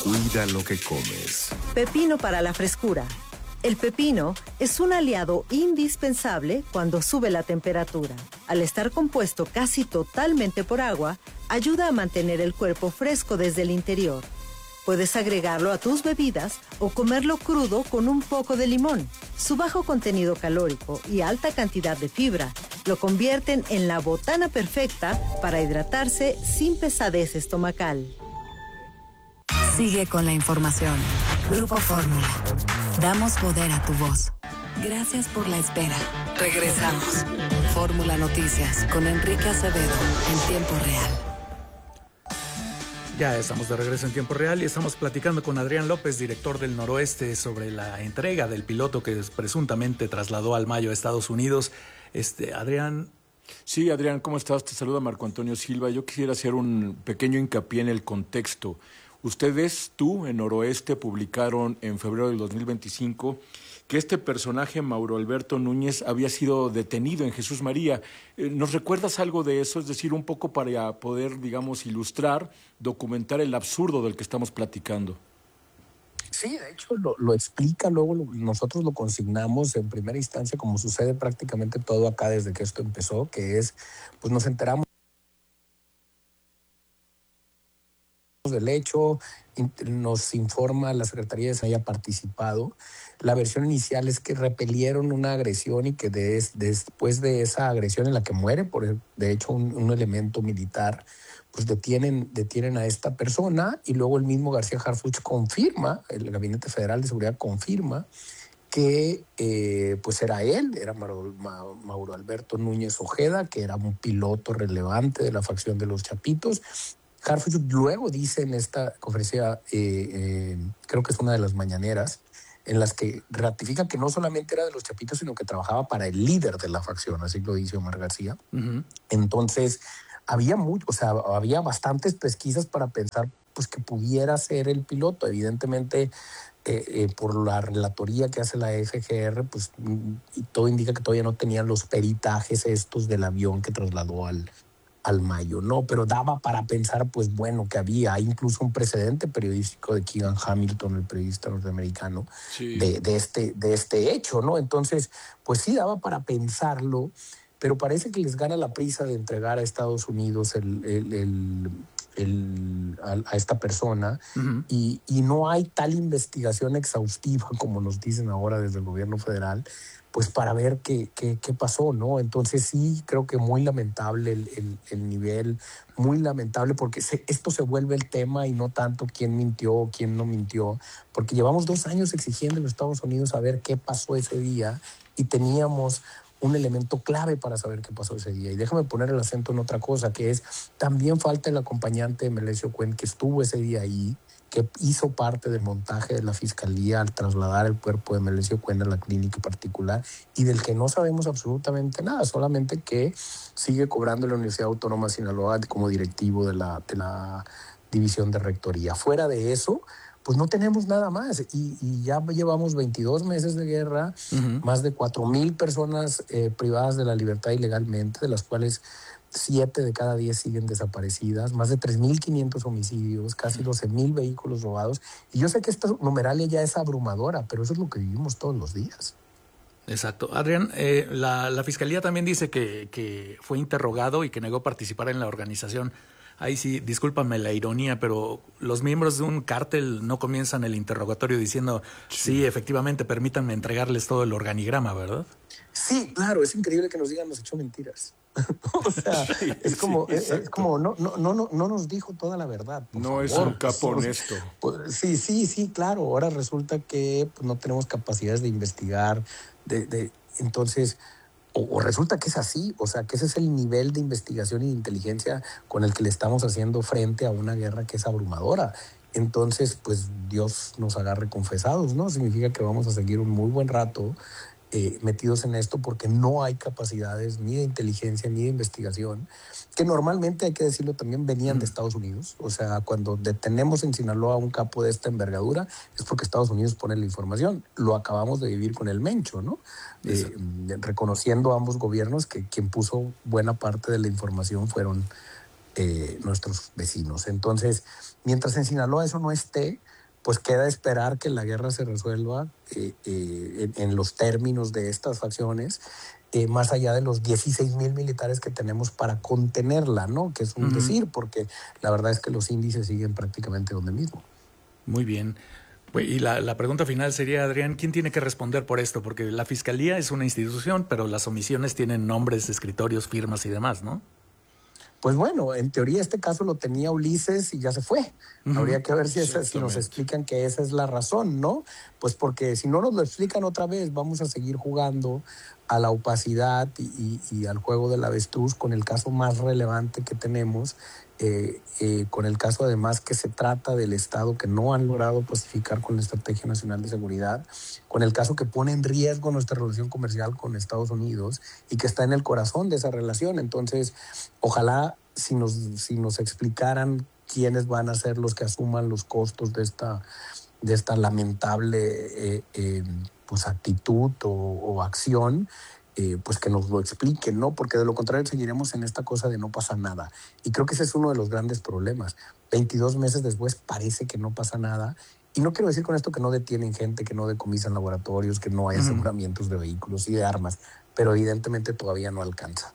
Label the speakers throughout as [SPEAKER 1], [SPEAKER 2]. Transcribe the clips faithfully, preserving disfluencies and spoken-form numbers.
[SPEAKER 1] Cuida lo que comes.
[SPEAKER 2] Pepino para la frescura. El pepino es un aliado indispensable cuando sube la temperatura. Al estar compuesto casi totalmente por agua, ayuda a mantener el cuerpo fresco desde el interior. Puedes agregarlo a tus bebidas o comerlo crudo con un poco de limón. Su bajo contenido calórico y alta cantidad de fibra lo convierten en la botana perfecta para hidratarse sin pesadez estomacal.
[SPEAKER 3] Sigue con la información. Grupo Fórmula. Damos poder a tu voz. Gracias por la espera. Regresamos. Fórmula Noticias con Enrique Acevedo en tiempo real.
[SPEAKER 4] Ya estamos de regreso en tiempo real y estamos platicando con Adrián López, director del Noroeste, sobre la entrega del piloto que presuntamente trasladó al Mayo a Estados Unidos. Este, Adrián.
[SPEAKER 5] Sí, Adrián, ¿cómo estás? Te saluda Marco Antonio Silva. Yo quisiera hacer un pequeño hincapié en el contexto. Ustedes, tú, en Noroeste, publicaron en febrero del dos mil veinticinco que este personaje, Mauro Alberto Núñez, había sido detenido en Jesús María. ¿Nos recuerdas algo de eso? Es decir, un poco para poder, digamos, ilustrar, documentar el absurdo del que estamos platicando.
[SPEAKER 6] Sí, de hecho lo, lo explica, luego lo, nosotros lo consignamos en primera instancia, como sucede prácticamente todo acá desde que esto empezó, que es, pues nos enteramos del hecho, nos informa la Secretaría de Salud haya participado. La versión inicial es que repelieron una agresión y que de, después de esa agresión en la que muere, por de hecho un, un elemento militar, pues detienen, detienen a esta persona y luego el mismo García Harfuch confirma, el Gabinete Federal de Seguridad confirma que eh, pues era él, era Mauro, Mauro Alberto Núñez Ojeda, que era un piloto relevante de la facción de los Chapitos. Harfuch luego dice en esta conferencia, eh, eh, creo que es una de las mañaneras, en las que ratifica que no solamente era de los Chapitos, sino que trabajaba para el líder de la facción, así lo dice Omar García. Uh-huh. Entonces, había mucho, o sea, había bastantes pesquisas para pensar pues, que pudiera ser el piloto. Evidentemente, eh, eh, por la relatoría que hace la F G R, pues y todo indica que todavía no tenían los peritajes estos del avión que trasladó al al Mayo, ¿no? Pero daba para pensar, pues bueno, que había incluso un precedente periodístico de Keegan Hamilton, el periodista norteamericano, sí. de, de, este, de este hecho, ¿no? Entonces, pues sí daba para pensarlo, pero parece que les gana la prisa de entregar a Estados Unidos el, el, el, el, a, a esta persona uh-huh. y, y no hay tal investigación exhaustiva como nos dicen ahora desde el gobierno federal, pues para ver qué, qué, qué pasó, ¿no? Entonces sí, creo que muy lamentable el, el, el nivel, muy lamentable porque se, esto se vuelve el tema y no tanto quién mintió o quién no mintió, porque llevamos dos años exigiendo en los Estados Unidos saber qué pasó ese día y teníamos un elemento clave para saber qué pasó ese día. Y déjame poner el acento en otra cosa, que es también falta el acompañante de Melesio Cuen, que estuvo ese día ahí, que hizo parte del montaje de la Fiscalía al trasladar el cuerpo de Melesio Cuen a la clínica particular y del que no sabemos absolutamente nada, solamente que sigue cobrando la Universidad Autónoma de Sinaloa como directivo de la, de la División de Rectoría. Fuera de eso, pues no tenemos nada más y, y ya llevamos veintidós meses de guerra, uh-huh. más de cuatro mil personas eh, privadas de la libertad ilegalmente, de las cuales siete de cada diez siguen desaparecidas, más de tres mil quinientos homicidios, casi doce mil vehículos robados. Y yo sé que esta numeralia ya es abrumadora, pero eso es lo que vivimos todos los días.
[SPEAKER 4] Exacto. Adrián, eh, la, la Fiscalía también dice que, que fue interrogado y que negó participar en la organización. Ahí sí, discúlpame la ironía, pero los miembros de un cártel no comienzan el interrogatorio diciendo, sí, sí efectivamente, permítanme entregarles todo el organigrama, ¿verdad?
[SPEAKER 6] Sí, claro, es increíble que nos digan, nos echó mentiras. O sea, sí, es como, sí, es, es como no, no, no, no, no nos dijo toda la verdad.
[SPEAKER 5] No
[SPEAKER 6] favor.
[SPEAKER 5] Es un capo honesto.
[SPEAKER 6] Pues, sí, sí, sí, claro. Ahora resulta que pues, no tenemos capacidades de investigar. De, de, entonces, o, o resulta que es así. O sea, que ese es el nivel de investigación y de inteligencia con el que le estamos haciendo frente a una guerra que es abrumadora. Entonces, pues Dios nos agarre confesados, ¿no? Significa que vamos a seguir un muy buen rato Eh, metidos en esto porque no hay capacidades ni de inteligencia ni de investigación que normalmente, hay que decirlo también, venían mm. de Estados Unidos. O sea, cuando detenemos en Sinaloa a un capo de esta envergadura es porque Estados Unidos pone la información. Lo acabamos de vivir con el Mencho, ¿no? Eh, reconociendo a ambos gobiernos que quien puso buena parte de la información fueron eh, nuestros vecinos. Entonces, mientras en Sinaloa eso no esté, pues queda esperar que la guerra se resuelva eh, eh, en, en los términos de estas facciones, eh, más allá de los dieciséis mil militares que tenemos para contenerla, ¿no? Que es un uh-huh. decir, porque la verdad es que los índices siguen prácticamente donde mismo.
[SPEAKER 4] Muy bien. Y la, la pregunta final sería, Adrián, ¿quién tiene que responder por esto? Porque la Fiscalía es una institución, pero las omisiones tienen nombres, escritorios, firmas y demás, ¿no?
[SPEAKER 6] Pues bueno, en teoría este caso lo tenía Ulises y ya se fue. Uh-huh. Habría que ver si, esa, si nos explican que esa es la razón, ¿no? Pues porque si no nos lo explican otra vez, vamos a seguir jugando a la opacidad y, y, y al juego del avestruz con el caso más relevante que tenemos, eh, eh, con el caso además que se trata del Estado que no han logrado pacificar con la Estrategia Nacional de Seguridad, con el caso que pone en riesgo nuestra relación comercial con Estados Unidos y que está en el corazón de esa relación. Entonces, ojalá si nos, si nos explicaran quiénes van a ser los que asuman los costos de esta, de esta lamentable eh, eh, pues actitud o, o acción, eh, pues que nos lo expliquen, ¿no? Porque de lo contrario seguiremos en esta cosa de no pasa nada. Y creo que ese es uno de los grandes problemas. veintidós meses después parece que no pasa nada. Y no quiero decir con esto que no detienen gente, que no decomisan laboratorios, que no hay aseguramientos de vehículos y de armas, pero evidentemente todavía no alcanza.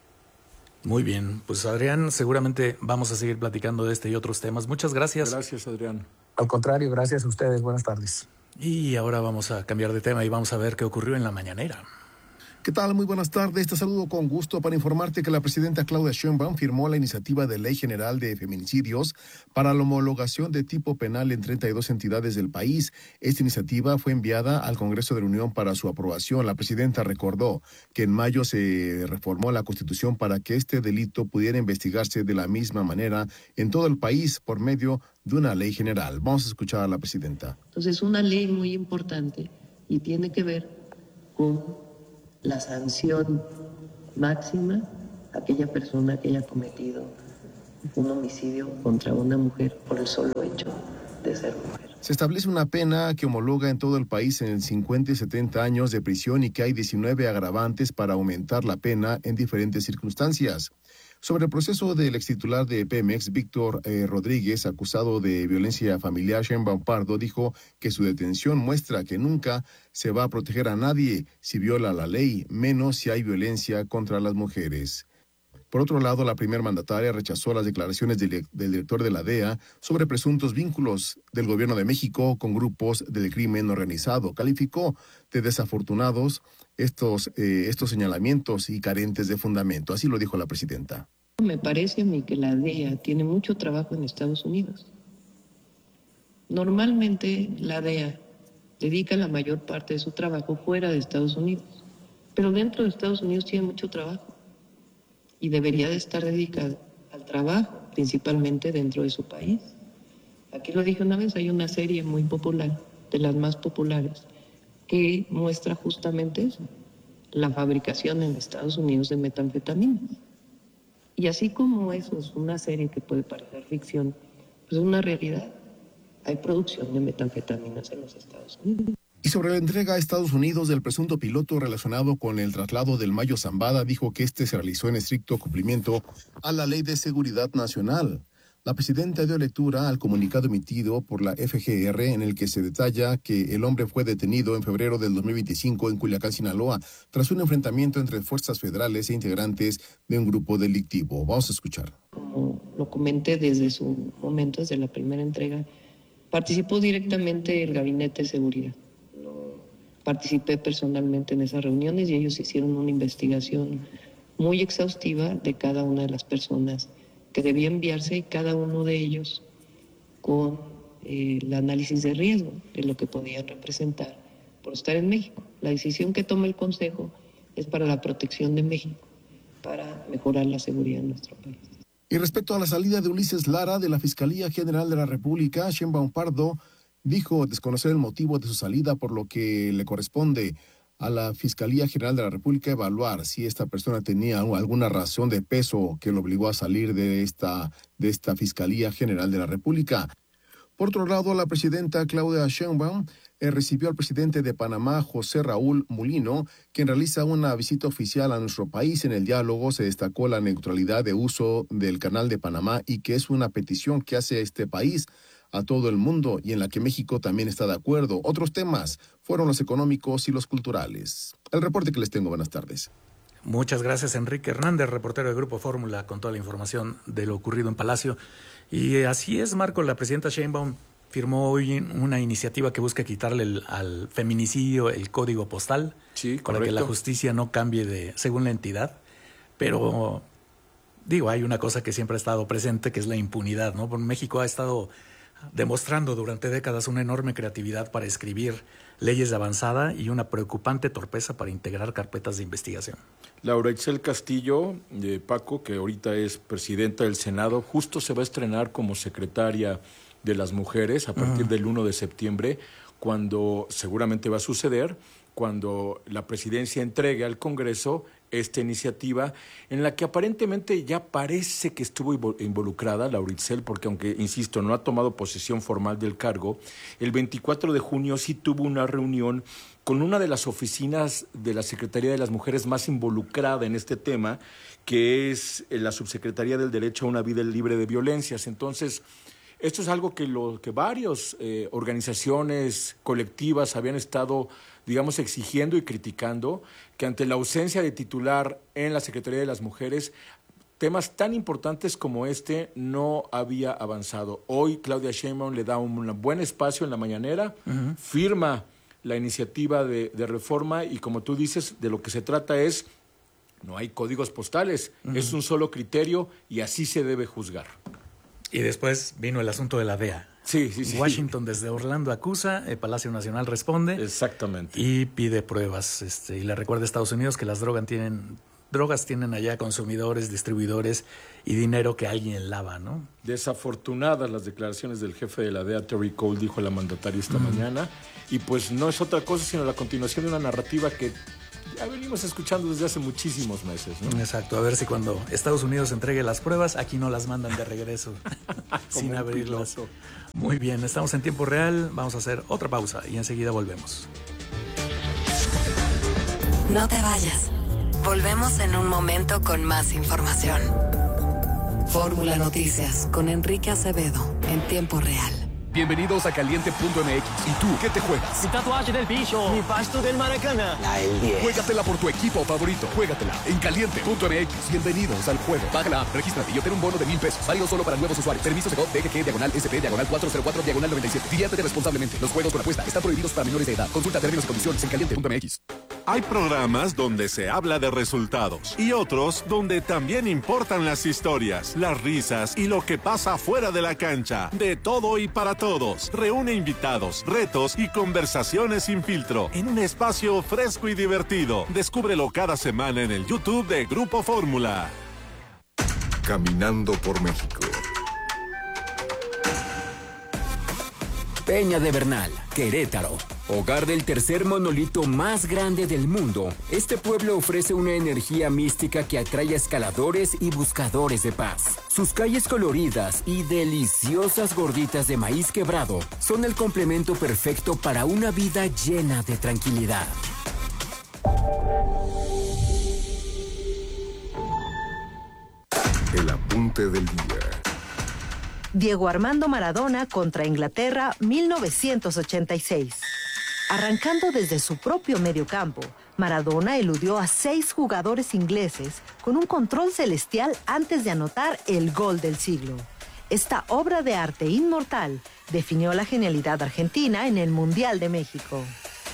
[SPEAKER 4] Muy bien, pues Adrián, seguramente vamos a seguir platicando de este y otros temas. Muchas gracias.
[SPEAKER 5] Gracias, Adrián.
[SPEAKER 6] Al contrario, gracias a ustedes. Buenas tardes.
[SPEAKER 4] Y ahora vamos a cambiar de tema y vamos a ver qué ocurrió en la mañanera.
[SPEAKER 7] ¿Qué tal? Muy buenas tardes. Te saludo con gusto para informarte que la presidenta Claudia Sheinbaum firmó la iniciativa de Ley General de Feminicidios para la homologación de tipo penal en treinta y dos entidades del país. Esta iniciativa fue enviada al Congreso de la Unión para su aprobación. La presidenta recordó que en mayo se reformó la Constitución para que este delito pudiera investigarse de la misma manera en todo el país por medio de una ley general. Vamos a escuchar a la presidenta.
[SPEAKER 8] Entonces, una ley muy importante y tiene que ver con la sanción máxima a aquella persona que haya cometido un homicidio contra una mujer por el solo hecho de ser mujer.
[SPEAKER 7] Se establece una pena que homologa en todo el país en cincuenta y setenta años de prisión y que hay diecinueve agravantes para aumentar la pena en diferentes circunstancias. Sobre el proceso del extitular de Pemex, Víctor eh, Rodríguez, acusado de violencia familiar, Sheinbaum Pardo dijo que su detención muestra que nunca se va a proteger a nadie si viola la ley, menos si hay violencia contra las mujeres. Por otro lado, la primer mandataria rechazó las declaraciones del, del director de la D E A sobre presuntos vínculos del gobierno de México con grupos del crimen organizado. Calificó de desafortunados estos, eh, estos señalamientos y carentes de fundamento. Así lo dijo la presidenta.
[SPEAKER 8] Me parece a mí que la D E A tiene mucho trabajo en Estados Unidos. Normalmente la D E A dedica la mayor parte de su trabajo fuera de Estados Unidos, pero dentro de Estados Unidos tiene mucho trabajo. Y debería de estar dedicado al trabajo, principalmente dentro de su país. Aquí lo dije una vez, hay una serie muy popular, de las más populares, que muestra justamente eso, la fabricación en Estados Unidos de metanfetaminas. Y así como eso es una serie que puede parecer ficción, pues es una realidad. Hay producción de metanfetaminas en los Estados Unidos.
[SPEAKER 7] Y sobre la entrega a Estados Unidos del presunto piloto relacionado con el traslado del Mayo Zambada, dijo que este se realizó en estricto cumplimiento a la Ley de Seguridad Nacional. La presidenta dio lectura al comunicado emitido por la F G R en el que se detalla que el hombre fue detenido en febrero del dos mil veinticinco en Culiacán, Sinaloa, tras un enfrentamiento entre fuerzas federales e integrantes de un grupo delictivo. Vamos a escuchar.
[SPEAKER 8] Como lo comenté desde su momento, desde la primera entrega, participó directamente el Gabinete de Seguridad. Participé personalmente en esas reuniones y ellos hicieron una investigación muy exhaustiva de cada una de las personas que debía enviarse y cada uno de ellos con eh, el análisis de riesgo de lo que podían representar por estar en México. La decisión que toma el Consejo es para la protección de México, para mejorar la seguridad en nuestro país.
[SPEAKER 7] Y respecto a la salida de Ulises Lara de la Fiscalía General de la República, Sheinbaum Pardo dijo desconocer el motivo de su salida, por lo que le corresponde a la Fiscalía General de la República evaluar si esta persona tenía alguna razón de peso que lo obligó a salir de esta, de esta Fiscalía General de la República. Por otro lado, la presidenta Claudia Sheinbaum eh, recibió al presidente de Panamá, José Raúl Mulino, quien realiza una visita oficial a nuestro país. En el diálogo se destacó la neutralidad de uso del Canal de Panamá y que es una petición que hace este país. a todo el mundo y en la que México también está de acuerdo. Otros temas fueron los económicos y los culturales. El reporte que les tengo. Buenas tardes.
[SPEAKER 4] Muchas gracias, Enrique Hernández, reportero de Grupo Fórmula, con toda la información de lo ocurrido en Palacio. Y así es, Marco, la presidenta Sheinbaum firmó hoy una iniciativa que busca quitarle el, al feminicidio el código postal,
[SPEAKER 5] sí,
[SPEAKER 4] para que la justicia no cambie de según la entidad. Pero, digo, hay una cosa que siempre ha estado presente, que es la impunidad, ¿no? Porque México ha estado demostrando durante décadas una enorme creatividad para escribir leyes de avanzada y una preocupante torpeza para integrar carpetas de investigación.
[SPEAKER 5] Laura Itzel Castillo, de Paco, que ahorita es presidenta del Senado, justo se va a estrenar como secretaria de las mujeres a partir uh-huh. del primero de septiembre, cuando seguramente va a suceder, cuando la presidencia entregue al Congreso esta iniciativa en la que aparentemente ya parece que estuvo involucrada Laura Itzel, porque aunque, insisto, no ha tomado posesión formal del cargo, el veinticuatro de junio sí tuvo una reunión con una de las oficinas de la Secretaría de las Mujeres más involucrada en este tema, que es la Subsecretaría del Derecho a una Vida Libre de Violencias. Entonces, esto es algo que, lo, que varias eh, organizaciones colectivas habían estado, digamos, exigiendo y criticando, que ante la ausencia de titular en la Secretaría de las Mujeres, temas tan importantes como este no había avanzado. Hoy Claudia Sheinbaum le da un buen espacio en la mañanera, uh-huh. firma la iniciativa de, de reforma y, como tú dices, de lo que se trata es, no hay códigos postales, uh-huh. es un solo criterio y así se debe juzgar.
[SPEAKER 4] Y después vino el asunto de la D E A.
[SPEAKER 5] Sí, sí, sí.
[SPEAKER 4] Washington desde Orlando acusa, el Palacio Nacional responde.
[SPEAKER 5] Exactamente.
[SPEAKER 4] Y pide pruebas. Este, y le recuerda a Estados Unidos que las drogas tienen, drogas tienen allá consumidores, distribuidores y dinero que alguien lava, ¿no?
[SPEAKER 5] Desafortunadas las declaraciones del jefe de la D E A, Terry Cole, dijo la mandataria esta mm. mañana. Y pues no es otra cosa sino la continuación de una narrativa que ya venimos escuchando desde hace muchísimos meses, ¿no?
[SPEAKER 4] Exacto, a ver si cuando Estados Unidos entregue las pruebas, aquí no las mandan de regreso sin abrirlas. Piloto. Muy bien, estamos en tiempo real, vamos a hacer otra pausa y enseguida volvemos.
[SPEAKER 3] No te vayas, volvemos en un momento con más información. Fórmula Noticias con Enrique Acevedo en tiempo real.
[SPEAKER 1] Bienvenidos a Caliente punto M X. ¿Y tú qué te juegas?
[SPEAKER 9] Mi tatuaje del bicho. Mi pasto del Maracaná.
[SPEAKER 1] La L diez. Juégatela por tu equipo favorito. Juégatela en Caliente punto M X. Bienvenidos al juego. Bájala, regístrate y obtén un bono de mil pesos. Válido solo para nuevos usuarios. Permiso Segov D G G diagonal S P diagonal cuatro cero cuatro diagonal noventa y siete. Diviértete responsablemente. Los juegos con apuesta están prohibidos para menores de edad. Consulta términos y condiciones en Caliente punto M X.
[SPEAKER 10] Hay programas donde se habla de resultados y otros donde también importan las historias, las risas y lo que pasa fuera de la cancha. De todo y para todos. Reúne invitados, retos y conversaciones sin filtro en un espacio fresco y divertido. Descúbrelo cada semana en el YouTube de Grupo Fórmula.
[SPEAKER 1] Caminando por México.
[SPEAKER 11] Peña de Bernal, Querétaro. Hogar del tercer monolito más grande del mundo, este pueblo ofrece una energía mística que atrae a escaladores y buscadores de paz. Sus calles coloridas y deliciosas gorditas de maíz quebrado son el complemento perfecto para una vida llena de tranquilidad.
[SPEAKER 1] El apunte del día.
[SPEAKER 2] Diego Armando Maradona contra Inglaterra, mil novecientos ochenta y seis. Arrancando desde su propio mediocampo, Maradona eludió a seis jugadores ingleses con un control celestial antes de anotar el gol del siglo. Esta obra de arte inmortal definió la genialidad argentina en el Mundial de México.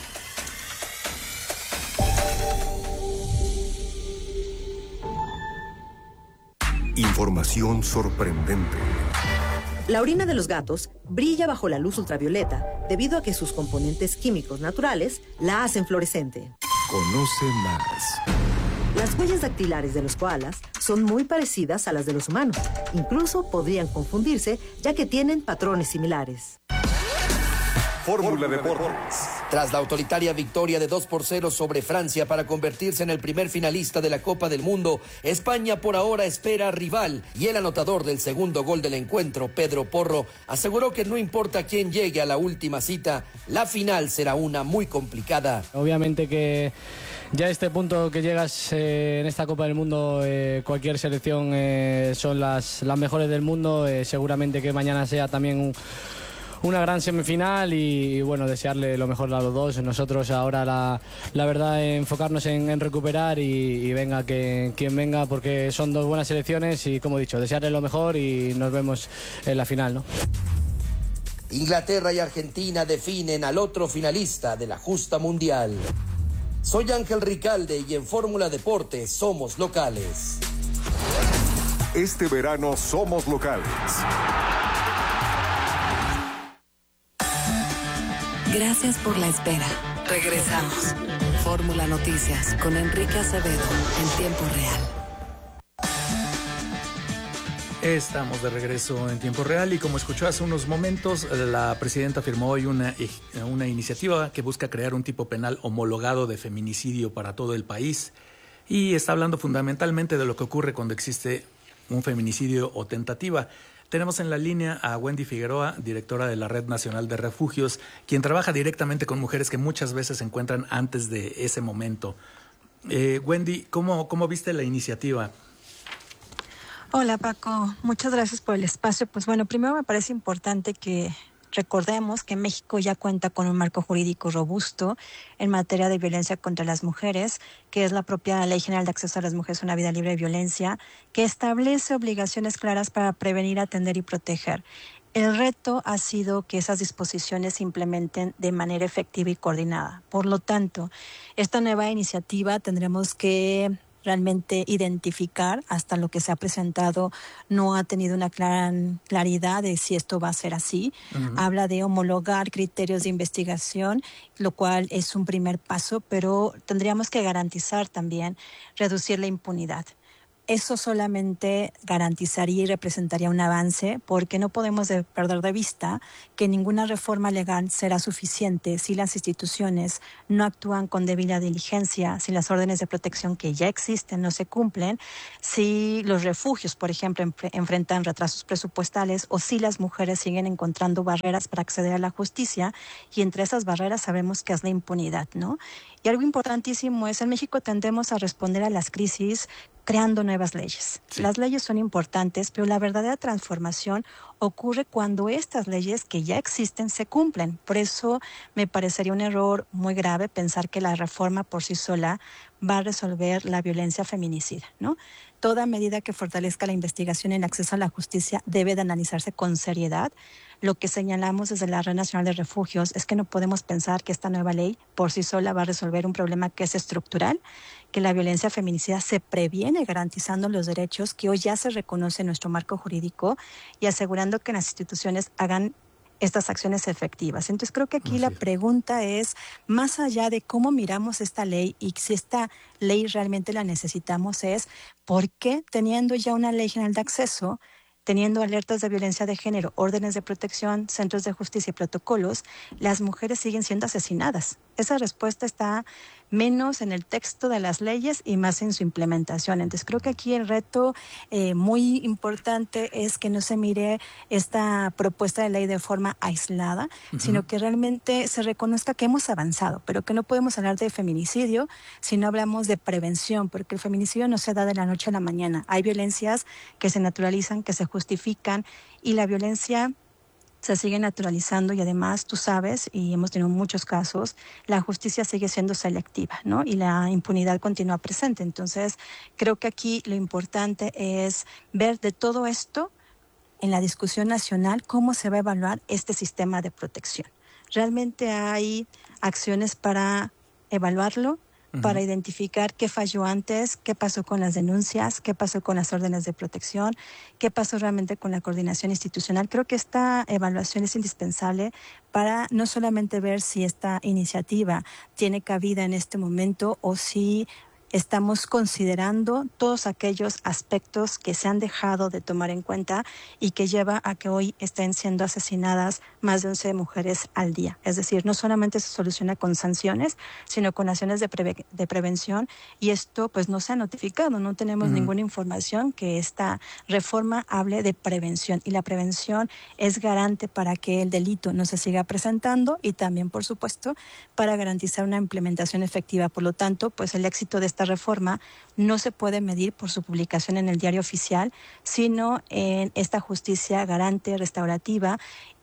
[SPEAKER 1] Información sorprendente.
[SPEAKER 2] La orina de los gatos brilla bajo la luz ultravioleta debido a que sus componentes químicos naturales la hacen fluorescente.
[SPEAKER 1] Conoce más.
[SPEAKER 2] Las huellas dactilares de los koalas son muy parecidas a las de los humanos. Incluso podrían confundirse ya que tienen patrones similares.
[SPEAKER 1] Fórmula Deportes.
[SPEAKER 12] Tras la autoritaria victoria de dos por cero sobre Francia para convertirse en el primer finalista de la Copa del Mundo, España por ahora espera rival y el anotador del segundo gol del encuentro, Pedro Porro, aseguró que no importa quién llegue a la última cita, la final será una muy complicada.
[SPEAKER 13] Obviamente que ya a este punto que llegas eh, en esta Copa del Mundo, eh, cualquier selección eh, son las, las mejores del mundo, eh, seguramente que mañana sea también un una gran semifinal y, y bueno, desearle lo mejor a los dos. Nosotros ahora la, la verdad enfocarnos en, en recuperar y, y venga que, quien venga, porque son dos buenas selecciones y como he dicho, desearle lo mejor y nos vemos en la final, ¿no?
[SPEAKER 12] Inglaterra y Argentina definen al otro finalista de la justa mundial. Soy Ángel Ricalde y en Fórmula Deportes somos locales.
[SPEAKER 14] Este verano somos locales.
[SPEAKER 3] Gracias por la espera. Regresamos. Fórmula Noticias con Enrique Acevedo en tiempo real.
[SPEAKER 4] Estamos de regreso en tiempo real y como escuchó hace unos momentos, la presidenta firmó hoy una, una iniciativa que busca crear un tipo penal homologado de feminicidio para todo el país y está hablando fundamentalmente de lo que ocurre cuando existe un feminicidio o tentativa. Tenemos en la línea a Wendy Figueroa, directora de la Red Nacional de Refugios, quien trabaja directamente con mujeres que muchas veces se encuentran antes de ese momento. Eh, Wendy, ¿cómo, cómo viste la iniciativa?
[SPEAKER 15] Hola Paco, muchas gracias por el espacio. Pues bueno, primero me parece importante que recordemos que México ya cuenta con un marco jurídico robusto en materia de violencia contra las mujeres, que es la propia Ley General de Acceso a las Mujeres a una Vida Libre de Violencia, que establece obligaciones claras para prevenir, atender y proteger. El reto ha sido que esas disposiciones se implementen de manera efectiva y coordinada. Por lo tanto, esta nueva iniciativa tendremos que realmente identificar, hasta lo que se ha presentado no ha tenido una clara claridad de si esto va a ser así. Uh-huh. Habla de homologar criterios de investigación, lo cual es un primer paso, pero tendríamos que garantizar también reducir la impunidad. Eso solamente garantizaría y representaría un avance, porque no podemos de perder de vista que ninguna reforma legal será suficiente si las instituciones no actúan con debida diligencia, si las órdenes de protección que ya existen no se cumplen, si los refugios, por ejemplo, en- enfrentan retrasos presupuestales o si las mujeres siguen encontrando barreras para acceder a la justicia, y entre esas barreras sabemos que es la impunidad, ¿no? Y algo importantísimo es, en México tendemos a responder a las crisis creando nuevas leyes. Sí. Las leyes son importantes, pero la verdadera transformación ocurre cuando estas leyes que ya existen se cumplen. Por eso me parecería un error muy grave pensar que la reforma por sí sola va a resolver la violencia feminicida, ¿no? Toda medida que fortalezca la investigación y el acceso a la justicia debe de analizarse con seriedad. Lo que señalamos desde la Red Nacional de Refugios es que no podemos pensar que esta nueva ley por sí sola va a resolver un problema que es estructural, que la violencia feminicida se previene garantizando los derechos que hoy ya se reconoce en nuestro marco jurídico y asegurando que las instituciones hagan estas acciones efectivas. Entonces creo que aquí Así la es. pregunta es, más allá de cómo miramos esta ley y si esta ley realmente la necesitamos, es ¿por qué teniendo ya una ley general de acceso, teniendo alertas de violencia de género, órdenes de protección, centros de justicia y protocolos, las mujeres siguen siendo asesinadas? Esa respuesta está menos en el texto de las leyes y más en su implementación. Entonces creo que aquí el reto eh, muy importante es que no se mire esta propuesta de ley de forma aislada, uh-huh. sino que realmente se reconozca que hemos avanzado, pero que no podemos hablar de feminicidio si no hablamos de prevención, porque el feminicidio no se da de la noche a la mañana. Hay violencias que se naturalizan, que se justifican, y la violencia se sigue naturalizando, y además tú sabes, y hemos tenido muchos casos, la justicia sigue siendo selectiva, ¿no? Y la impunidad continúa presente. Entonces, creo que aquí lo importante es ver de todo esto en la discusión nacional cómo se va a evaluar este sistema de protección. ¿Realmente hay acciones para evaluarlo? Para identificar qué falló antes, qué pasó con las denuncias, qué pasó con las órdenes de protección, qué pasó realmente con la coordinación institucional. Creo que esta evaluación es indispensable para no solamente ver si esta iniciativa tiene cabida en este momento o si estamos considerando todos aquellos aspectos que se han dejado de tomar en cuenta y que lleva a que hoy estén siendo asesinadas más de once mujeres al día. Es decir, no solamente se soluciona con sanciones, sino con acciones de, preve- de prevención, y esto pues no se ha notificado, no tenemos uh-huh. ninguna información que esta reforma hable de prevención, y la prevención es garante para que el delito no se siga presentando y también, por supuesto, para garantizar una implementación efectiva. Por lo tanto, pues el éxito de esta reforma no se puede medir por su publicación en el Diario Oficial, sino en esta justicia garante, restaurativa,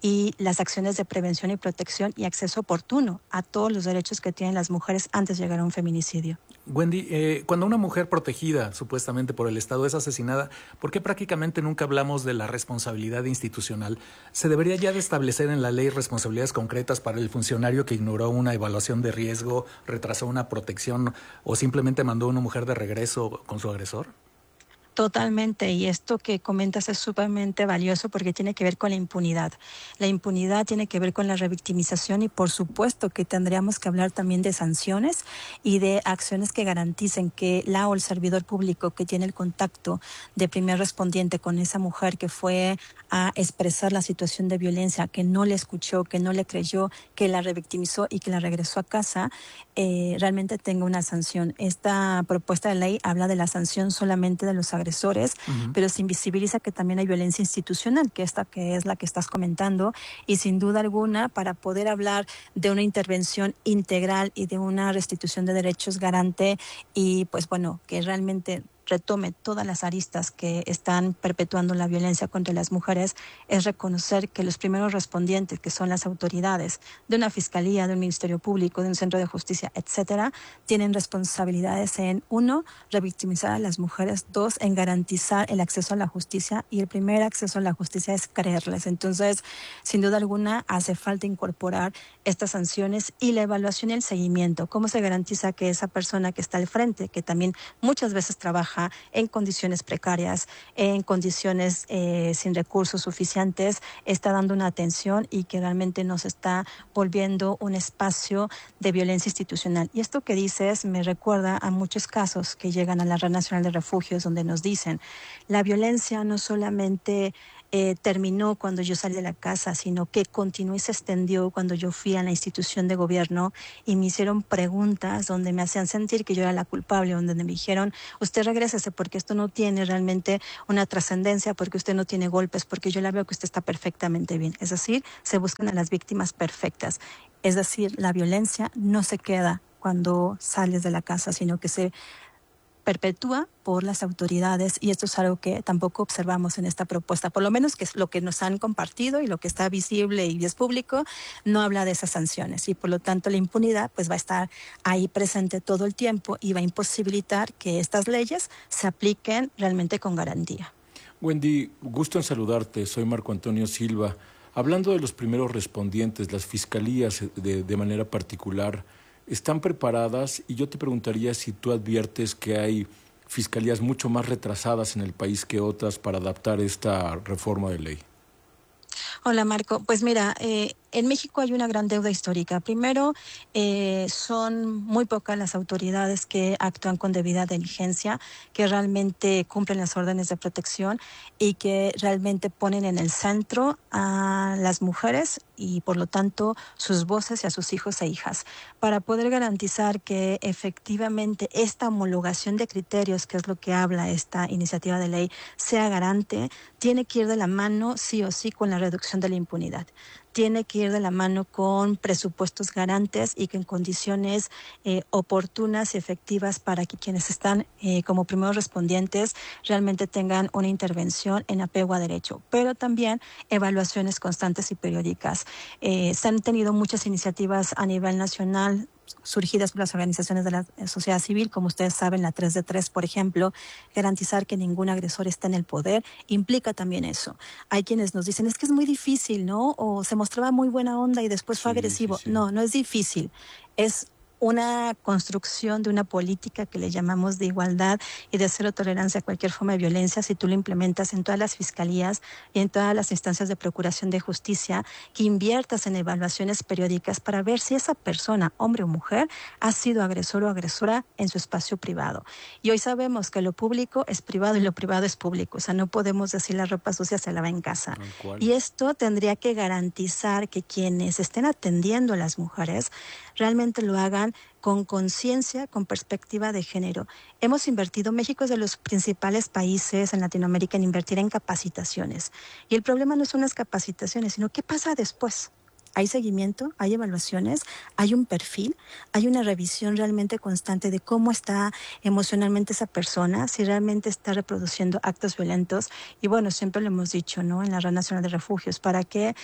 [SPEAKER 15] y las acciones de prevención y protección y acceso oportuno a todos los derechos que tienen las mujeres antes de llegar a un feminicidio.
[SPEAKER 4] Wendy, eh, cuando una mujer protegida supuestamente por el Estado es asesinada, ¿por qué prácticamente nunca hablamos de la responsabilidad institucional? ¿Se debería ya de establecer en la ley responsabilidades concretas para el funcionario que ignoró una evaluación de riesgo, retrasó una protección o simplemente mandó a una mujer de regreso con su agresor?
[SPEAKER 15] Totalmente, y esto que comentas es sumamente valioso porque tiene que ver con la impunidad. La impunidad tiene que ver con la revictimización y por supuesto que tendríamos que hablar también de sanciones y de acciones que garanticen que la o el servidor público que tiene el contacto de primer respondiente con esa mujer que fue a expresar la situación de violencia, que no le escuchó, que no le creyó, que la revictimizó y que la regresó a casa, eh, realmente tenga una sanción. Esta propuesta de ley habla de la sanción solamente de los agresores. agresores, uh-huh. pero se invisibiliza que también hay violencia institucional, que esta que es la que estás comentando, y sin duda alguna, para poder hablar de una intervención integral y de una restitución de derechos garante y pues bueno, que realmente retome todas las aristas que están perpetuando la violencia contra las mujeres, es reconocer que los primeros respondientes, que son las autoridades de una fiscalía, de un ministerio público, de un centro de justicia, etcétera, tienen responsabilidades en, uno, revictimizar a las mujeres, dos, en garantizar el acceso a la justicia, y el primer acceso a la justicia es creerles. Entonces, sin duda alguna, hace falta incorporar estas sanciones y la evaluación y el seguimiento. ¿Cómo se garantiza que esa persona que está al frente, que también muchas veces trabaja en condiciones precarias, en condiciones eh, sin recursos suficientes, está dando una atención y que realmente nos está volviendo un espacio de violencia institucional? Y esto que dices me recuerda a muchos casos que llegan a la Red Nacional de Refugios, donde nos dicen, la violencia no solamente Eh, terminó cuando yo salí de la casa, sino que continuó y se extendió cuando yo fui a la institución de gobierno y me hicieron preguntas donde me hacían sentir que yo era la culpable, donde me dijeron, usted regrésese porque esto no tiene realmente una trascendencia, porque usted no tiene golpes, porque yo la veo que usted está perfectamente bien. Es decir, se buscan a las víctimas perfectas. Es decir, la violencia no se queda cuando sales de la casa, sino que se perpetúa por las autoridades, y esto es algo que tampoco observamos en esta propuesta, por lo menos que es lo que nos han compartido y lo que está visible y es público, no habla de esas sanciones, y por lo tanto la impunidad pues va a estar ahí presente todo el tiempo y va a imposibilitar que estas leyes se apliquen realmente con garantía.
[SPEAKER 5] Wendy, gusto en saludarte, soy Marco Antonio Silva. Hablando de los primeros respondientes, las fiscalías de, de manera particular, ¿están preparadas? Y yo te preguntaría si tú adviertes que hay fiscalías mucho más retrasadas en el país que otras para adaptar esta reforma de ley.
[SPEAKER 15] Hola Marco, pues mira, eh, en México hay una gran deuda histórica. Primero, eh, son muy pocas las autoridades que actúan con debida diligencia, que realmente cumplen las órdenes de protección y que realmente ponen en el centro a las mujeres y por lo tanto sus voces y a sus hijos e hijas, para poder garantizar que efectivamente esta homologación de criterios, que es lo que habla esta iniciativa de ley, sea garante. Tiene que ir de la mano sí o sí con la reducción de la impunidad. Tiene que ir de la mano con presupuestos garantes y que en condiciones eh, oportunas y efectivas para que quienes están eh, como primeros respondientes realmente tengan una intervención en apego a derecho, pero también evaluaciones constantes y periódicas. Eh, se han tenido muchas iniciativas a nivel nacional surgidas por las organizaciones de la sociedad civil, como ustedes saben, la tres de tres, por ejemplo. Garantizar que ningún agresor esté en el poder implica también eso. Hay quienes nos dicen, es que es muy difícil, ¿no? O se mostraba muy buena onda y después fue sí, agresivo. Sí, sí. No, no es difícil. Es una construcción de una política que le llamamos de igualdad y de cero tolerancia a cualquier forma de violencia, si tú lo implementas en todas las fiscalías y en todas las instancias de procuración de justicia, que inviertas en evaluaciones periódicas para ver si esa persona, hombre o mujer, ha sido agresor o agresora en su espacio privado. Y hoy sabemos que lo público es privado y lo privado es público, o sea, no podemos decir la ropa sucia se lava en casa. Y esto tendría que garantizar que quienes estén atendiendo a las mujeres realmente lo hagan con conciencia, con perspectiva de género. Hemos invertido, México es de los principales países en Latinoamérica en invertir en capacitaciones. Y el problema no son las capacitaciones, sino qué pasa después. Hay seguimiento, hay evaluaciones, hay un perfil, hay una revisión realmente constante de cómo está emocionalmente esa persona, si realmente está reproduciendo actos violentos. Y bueno, siempre lo hemos dicho, ¿no? En la Red Nacional de Refugios, para que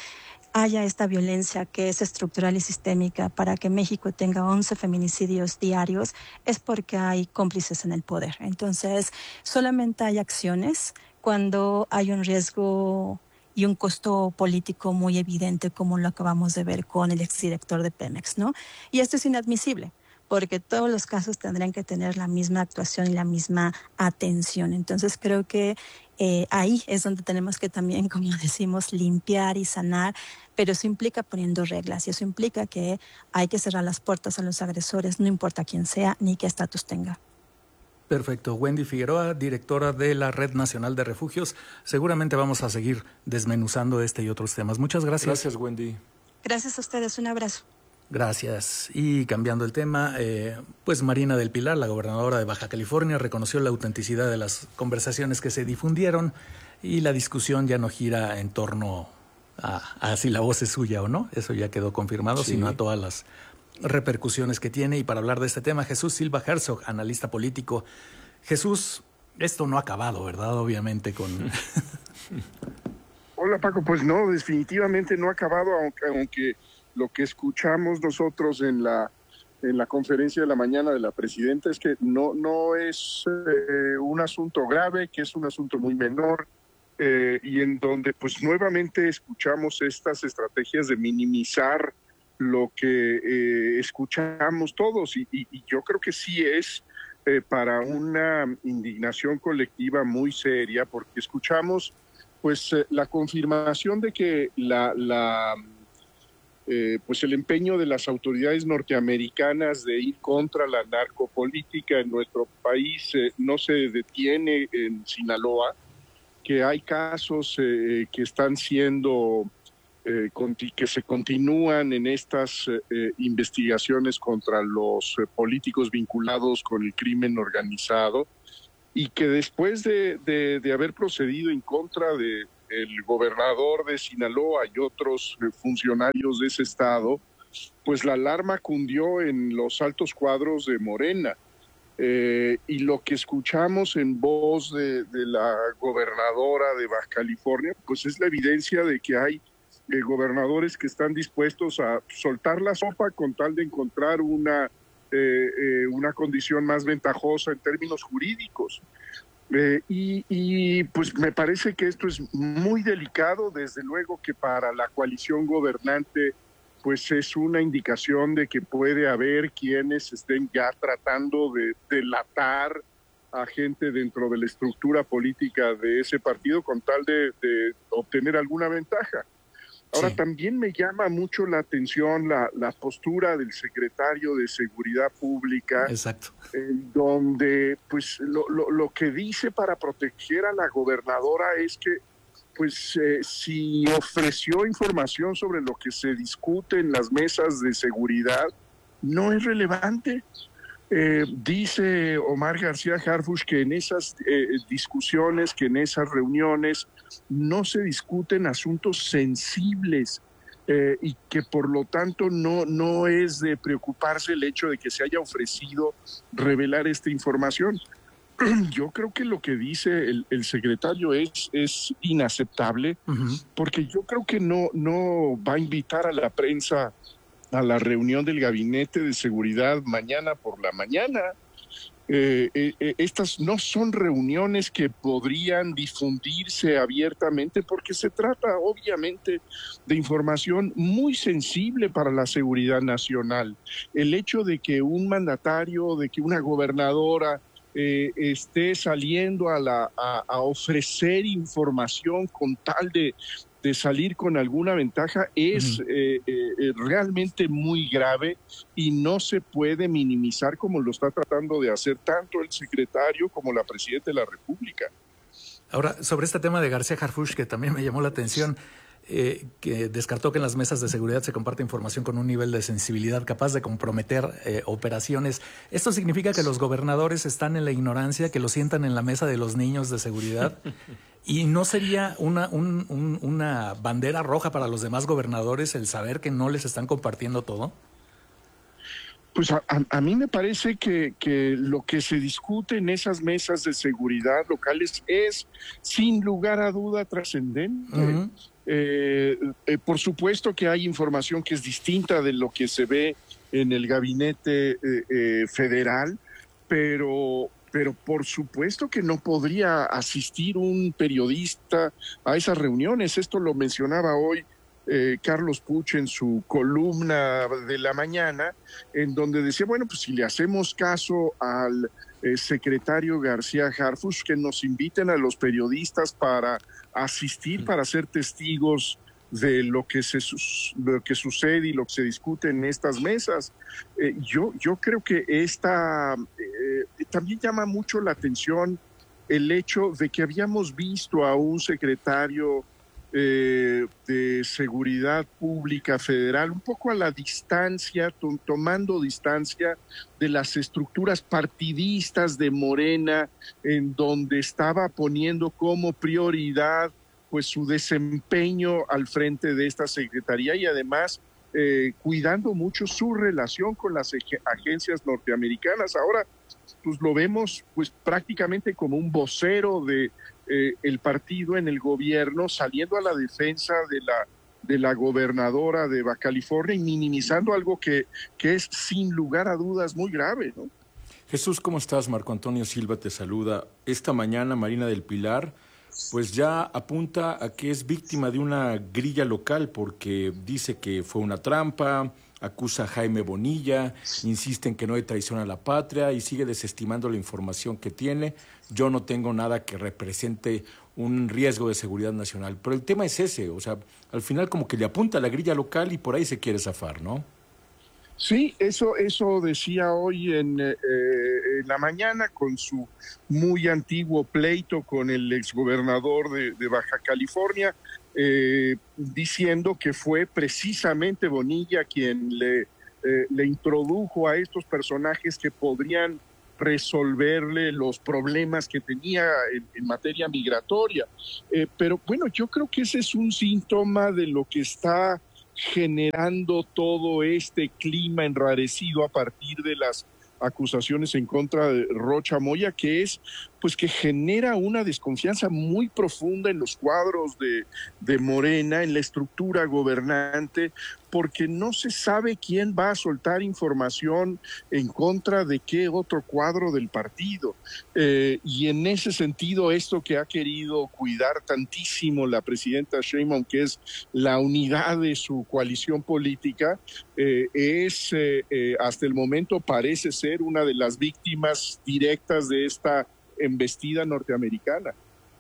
[SPEAKER 15] haya esta violencia que es estructural y sistémica, para que México tenga once feminicidios diarios, es porque hay cómplices en el poder. Entonces, solamente hay acciones cuando hay un riesgo y un costo político muy evidente, como lo acabamos de ver con el exdirector de Pemex, ¿no? Y esto es inadmisible, porque todos los casos tendrían que tener la misma actuación y la misma atención. Entonces creo que eh, ahí es donde tenemos que también, como decimos, limpiar y sanar, pero eso implica poniendo reglas y eso implica que hay que cerrar las puertas a los agresores, no importa quién sea ni qué estatus tenga.
[SPEAKER 4] Perfecto. Wendy Figueroa, directora de la Red Nacional de Refugios. Seguramente vamos a seguir desmenuzando este y otros temas. Muchas gracias.
[SPEAKER 5] Gracias, Wendy.
[SPEAKER 15] Gracias a ustedes. Un abrazo.
[SPEAKER 4] Gracias. Y cambiando el tema, eh, pues Marina del Pilar, la gobernadora de Baja California, reconoció la autenticidad de las conversaciones que se difundieron y la discusión ya no gira en torno a, a si la voz es suya o no, eso ya quedó confirmado, sí, sino a todas las repercusiones que tiene. Y para hablar de este tema, Jesús Silva Herzog, analista político. Jesús, esto no ha acabado, ¿verdad? Obviamente con...
[SPEAKER 16] Hola Paco, pues no, definitivamente no ha acabado, aunque... aunque... Lo que escuchamos nosotros en la en la conferencia de la mañana de la presidenta es que no no es eh, un asunto grave, que es un asunto muy menor, eh, y en donde pues nuevamente escuchamos estas estrategias de minimizar lo que eh, escuchamos todos, y, y, y yo creo que sí es eh, para una indignación colectiva muy seria, porque escuchamos pues eh, la confirmación de que la la Eh, pues el empeño de las autoridades norteamericanas de ir contra la narcopolítica en nuestro país eh, no se detiene en Sinaloa, que hay casos eh, que están siendo, eh, conti- que se continúan en estas eh, investigaciones contra los eh, políticos vinculados con el crimen organizado, y que después de, de, de haber procedido en contra de el gobernador de Sinaloa y otros funcionarios de ese estado, pues la alarma cundió en los altos cuadros de Morena. Eh, y lo que escuchamos en voz de, de la gobernadora de Baja California, pues es la evidencia de que hay eh, gobernadores que están dispuestos a soltar la sopa con tal de encontrar una, eh, eh, una condición más ventajosa en términos jurídicos. Eh, y, y pues me parece que esto es muy delicado, desde luego que para la coalición gobernante pues es una indicación de que puede haber quienes estén ya tratando de delatar a gente dentro de la estructura política de ese partido con tal de, de obtener alguna ventaja. Ahora, sí, también me llama mucho la atención la, la postura del secretario de Seguridad Pública.
[SPEAKER 4] Exacto.
[SPEAKER 16] En donde pues lo, lo, lo que dice para proteger a la gobernadora es que pues eh, si ofreció información sobre lo que se discute en las mesas de seguridad, no es relevante. Eh, dice Omar García Harfuch que en esas eh, discusiones, que en esas reuniones no se discuten asuntos sensibles, eh, y que por lo tanto no, no es de preocuparse el hecho de que se haya ofrecido revelar esta información. Yo creo que lo que dice el, el secretario es, es inaceptable, uh-huh. porque yo creo que no, no va a invitar a la prensa a la reunión del Gabinete de Seguridad mañana por la mañana. Eh, eh, estas no son reuniones que podrían difundirse abiertamente, porque se trata obviamente de información muy sensible para la seguridad nacional. El hecho de que un mandatario, de que una gobernadora eh, esté saliendo a, la, a, a ofrecer información con tal de de salir con alguna ventaja es uh-huh. eh, eh, realmente muy grave, y no se puede minimizar como lo está tratando de hacer tanto el secretario como la presidenta de la República.
[SPEAKER 4] Ahora, sobre este tema de García Harfuch, que también me llamó la atención, eh, que descartó que en las mesas de seguridad se comparte información con un nivel de sensibilidad capaz de comprometer eh, operaciones. ¿Esto significa que los gobernadores están en la ignorancia, que lo sientan en la mesa de los niños de seguridad? ¿Y no sería una, un, un, una bandera roja para los demás gobernadores el saber que no les están compartiendo todo?
[SPEAKER 16] Pues a, a, a mí me parece que, que lo que se discute en esas mesas de seguridad locales es, sin lugar a duda, trascendente. Uh-huh. eh, eh, por supuesto que hay información que es distinta de lo que se ve en el gabinete eh, eh, federal, pero... pero por supuesto que no podría asistir un periodista a esas reuniones. Esto lo mencionaba hoy eh, Carlos Puch en su columna de la mañana, en donde decía, bueno, pues si le hacemos caso al eh, secretario García Harfuch, que nos inviten a los periodistas para asistir, para ser testigos de lo que se lo que sucede y lo que se discute en estas mesas. Eh, yo, yo creo que esta eh, también llama mucho la atención el hecho de que habíamos visto a un secretario eh, de Seguridad Pública Federal un poco a la distancia, to- tomando distancia de las estructuras partidistas de Morena, en donde estaba poniendo como prioridad pues su desempeño al frente de esta secretaría y además eh, cuidando mucho su relación con las eg- agencias norteamericanas. Ahora pues lo vemos pues prácticamente como un vocero de eh, el partido en el gobierno, saliendo a la defensa de la de la gobernadora de Baja California y minimizando algo que, que es sin lugar a dudas muy grave, ¿no?
[SPEAKER 5] Jesús, ¿cómo estás? Marco Antonio Silva te saluda. Esta mañana Marina del Pilar pues ya apunta a que es víctima de una grilla local porque dice que fue una trampa, acusa a Jaime Bonilla, insiste en que no hay traición a la patria y sigue desestimando la información que tiene. Yo no tengo nada que represente un riesgo de seguridad nacional. Pero el tema es ese, o sea, al final como que le apunta a la grilla local y por ahí se quiere zafar, ¿no?
[SPEAKER 16] Sí, eso, eso decía hoy en, eh, en la mañana con su muy antiguo pleito con el exgobernador de, de Baja California, eh, diciendo que fue precisamente Bonilla quien le, eh, le introdujo a estos personajes que podrían resolverle los problemas que tenía en, en materia migratoria. Eh, pero bueno, yo creo que ese es un síntoma de lo que está generando todo este clima enrarecido a partir de las acusaciones en contra de Rocha Moya, que es pues que genera una desconfianza muy profunda en los cuadros de, de Morena, en la estructura gobernante, porque no se sabe quién va a soltar información en contra de qué otro cuadro del partido. Eh, y en ese sentido, esto que ha querido cuidar tantísimo la presidenta Sheinbaum, que es la unidad de su coalición política, eh, es eh, eh, hasta el momento parece ser una de las víctimas directas de esta embestida norteamericana.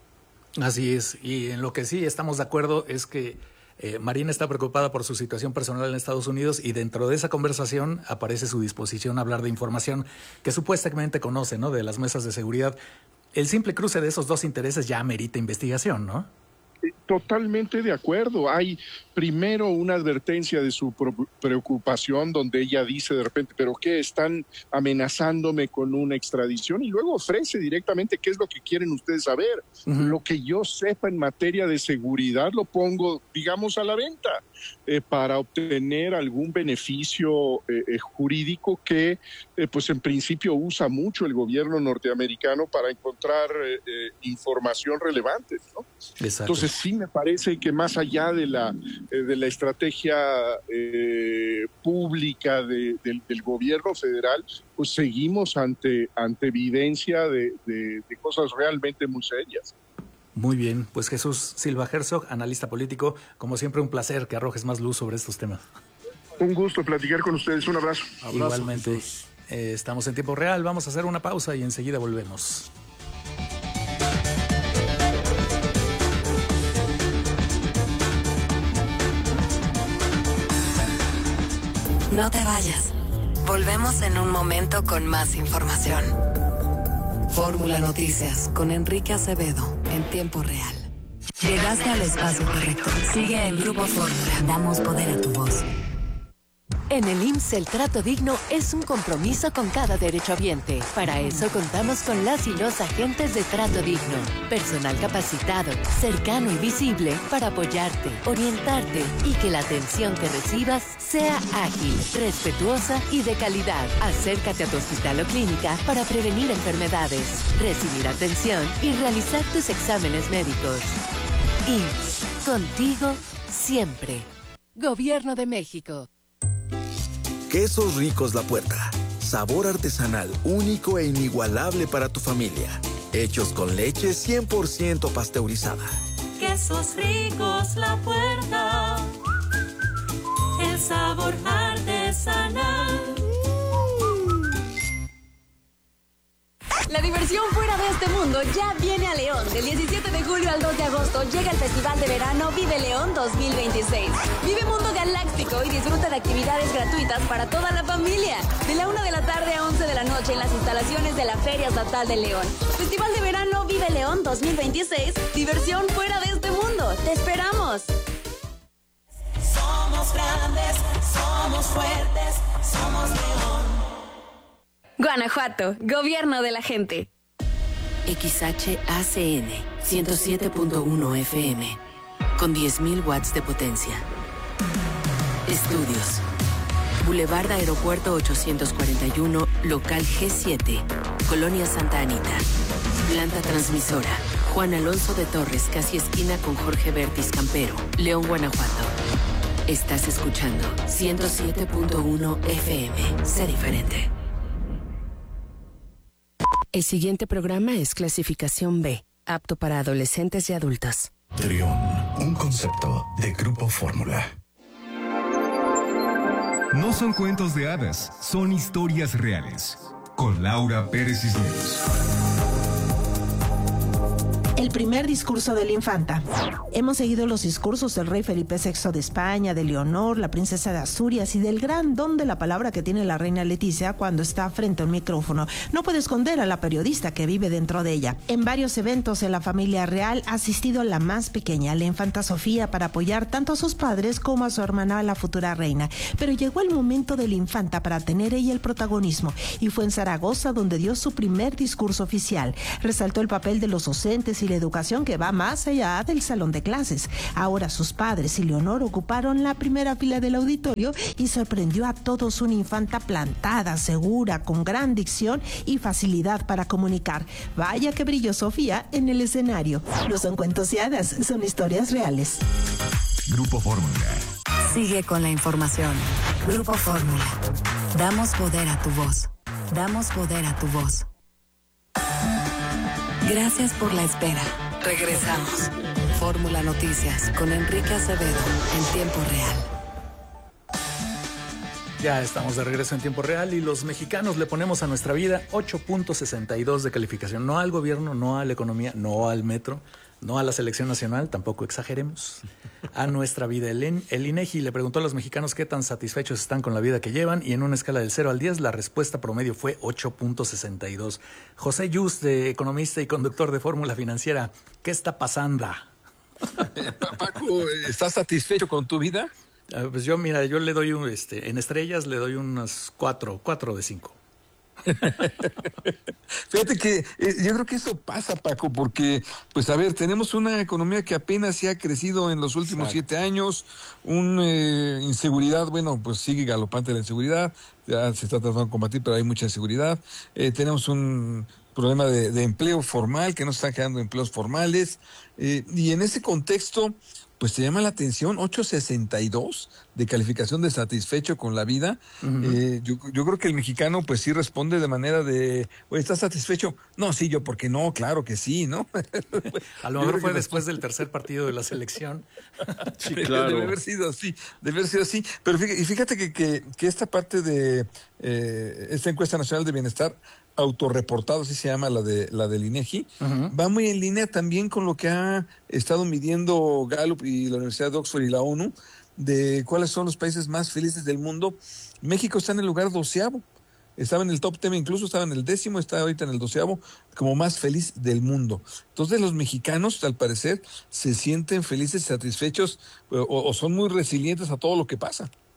[SPEAKER 4] Así es, y en lo que sí estamos de acuerdo es que eh, Marina está preocupada por su situación personal en Estados Unidos y dentro de esa conversación aparece su disposición a hablar de información que supuestamente conoce, ¿no?, de las mesas de seguridad. El simple cruce de esos dos intereses ya amerita investigación, ¿no?
[SPEAKER 16] Totalmente de acuerdo. Hay primero una advertencia de su preocupación donde ella dice de repente, ¿pero qué? Están amenazándome con una extradición, y luego ofrece directamente qué es lo que quieren ustedes saber. Uh-huh. Lo que yo sepa en materia de seguridad lo pongo, digamos, a la venta eh, para obtener algún beneficio eh, eh, jurídico que eh, pues en principio usa mucho el gobierno norteamericano para encontrar eh, eh, información relevante, ¿no?
[SPEAKER 4] Exacto.
[SPEAKER 16] Entonces sí me parece que más allá de la eh, de la estrategia eh, pública de, de, del gobierno federal, pues seguimos ante ante evidencia de, de, de cosas realmente muy serias.
[SPEAKER 4] Muy bien, pues Jesús Silva Herzog, analista político, como siempre un placer que arrojes más luz sobre estos temas.
[SPEAKER 16] Un gusto platicar con ustedes, un abrazo.
[SPEAKER 4] abrazo Igualmente, eh, estamos en tiempo real, vamos a hacer una pausa y enseguida volvemos.
[SPEAKER 3] No te vayas. Volvemos en un momento con más información. Fórmula Noticias con Enrique Acevedo en tiempo real. Llegaste al espacio correcto. Sigue en Grupo Fórmula. Damos poder a tu voz.
[SPEAKER 17] En el I M S S el trato digno es un compromiso con cada derechohabiente. Para eso contamos con las y los agentes de Trato Digno. Personal capacitado, cercano y visible para apoyarte, orientarte y que la atención que recibas sea ágil, respetuosa y de calidad. Acércate a tu hospital o clínica para prevenir enfermedades, recibir atención y realizar tus exámenes médicos. I M S S, contigo siempre. Gobierno de México.
[SPEAKER 18] Quesos Ricos La Puerta. Sabor artesanal único e inigualable para tu familia. Hechos con leche cien por ciento pasteurizada.
[SPEAKER 19] Quesos Ricos La Puerta. El sabor artesanal.
[SPEAKER 20] La diversión fuera de este mundo ya viene a León. Del diecisiete de julio al dos de agosto llega el Festival de Verano Vive León dos mil veintiséis. Vive Mundo Galáctico y disfruta de actividades gratuitas para toda la familia. De la una de la tarde a once de la noche en las instalaciones de la Feria Estatal de León. Festival de Verano Vive León dos mil veintiséis. Diversión fuera de este mundo. ¡Te esperamos!
[SPEAKER 19] Somos grandes, somos fuertes, somos León.
[SPEAKER 20] Guanajuato, gobierno de la gente.
[SPEAKER 17] X H A C N ciento siete punto uno F M con diez mil watts de potencia. Estudios. Boulevard Aeropuerto ochocientos cuarenta y uno, local G siete, Colonia Santa Anita. Planta transmisora. Juan Alonso de Torres, casi esquina con Jorge Bertis Campero, León, Guanajuato. Estás escuchando ciento siete punto uno F M. Sé diferente. El siguiente programa es clasificación B, apto para adolescentes y adultos.
[SPEAKER 21] Trión, un concepto de Grupo Fórmula.
[SPEAKER 22] No son cuentos de hadas, son historias reales. Con Laura Pérez Cisneros.
[SPEAKER 23] El primer discurso de la infanta. Hemos seguido los discursos del rey Felipe sexto de España, de Leonor, la princesa de Asturias y del gran don de la palabra que tiene la reina Leticia cuando está frente a un micrófono. No puede esconder a la periodista que vive dentro de ella. En varios eventos en la familia real ha asistido la más pequeña, la infanta Sofía, para apoyar tanto a sus padres como a su hermana, la futura reina. Pero llegó el momento de la infanta para tener ella el protagonismo y fue en Zaragoza donde dio su primer discurso oficial. Resaltó el papel de los docentes y la educación que va más allá del salón de clases. Ahora sus padres y Leonor ocuparon la primera fila del auditorio y sorprendió a todos una infanta plantada, segura, con gran dicción y facilidad para comunicar. Vaya que brilló Sofía en el escenario. No son cuentos y hadas, son historias reales.
[SPEAKER 21] Grupo Fórmula.
[SPEAKER 3] Sigue con la información. Grupo Fórmula. Damos poder a tu voz. Damos poder a tu voz. Gracias por la espera. Regresamos. Fórmula Noticias con Enrique Acevedo en tiempo real.
[SPEAKER 4] Ya estamos de regreso en tiempo real y los mexicanos le ponemos a nuestra vida ocho punto sesenta y dos de calificación. No al gobierno, no a la economía, no al metro, no a la selección nacional, tampoco exageremos. A nuestra vida. El, el INEGI le preguntó a los mexicanos qué tan satisfechos están con la vida que llevan y en una escala del cero al diez la respuesta promedio fue ocho punto sesenta y dos. José Yus, de economista y conductor de Fórmula Financiera, ¿qué está pasando?
[SPEAKER 24] Paco, ¿estás satisfecho con tu vida?
[SPEAKER 4] Uh, pues yo, mira, yo le doy un, este, en estrellas le doy unos cuatro, cuatro de cinco.
[SPEAKER 24] Fíjate que eh, yo creo que eso pasa, Paco, porque, pues a ver, tenemos una economía que apenas se ha crecido en los últimos Exacto. siete años, una eh, inseguridad, bueno, pues sigue galopante la inseguridad, ya se está tratando de combatir, pero hay mucha inseguridad, eh, tenemos un problema de, de empleo formal, que no se están creando empleos formales, eh, y en ese contexto, pues te llama la atención, ocho punto sesenta y dos de calificación de satisfecho con la vida. Uh-huh. eh, yo, yo creo que el mexicano pues sí responde de manera de, oye, ¿estás satisfecho? No, sí, yo, porque no, claro que sí, ¿no?
[SPEAKER 4] A lo mejor fue después del tercer partido de la selección.
[SPEAKER 24] Sí, claro. Debe haber sido así, debe haber sido así. Pero fíjate, y fíjate que, que, que esta parte de eh, esta encuesta nacional de bienestar autorreportado, así se llama la de la del INEGI, uh-huh. va muy en línea también con lo que ha estado midiendo Gallup y la Universidad de Oxford y la ONU de cuáles son los países más felices del mundo. México está en el lugar doceavo, estaba en el top ten, incluso estaba en el décimo, está ahorita en el doceavo como más feliz del mundo. Entonces los mexicanos, al parecer, se sienten felices y satisfechos o, o son muy resilientes a todo lo que pasa.